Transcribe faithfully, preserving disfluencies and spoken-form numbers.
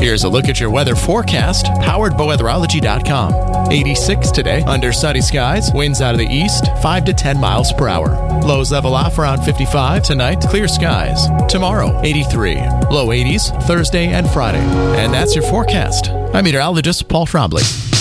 Here's a look at your weather forecast, powered by weatherology dot com. eighty-six today, under sunny skies, winds out of the east, five to ten miles per hour. Lows level off around fifty-five. Tonight, clear skies. Tomorrow, eighty-three. Low eighties, Thursday and Friday. And that's your forecast. I'm meteorologist Paul Trombley.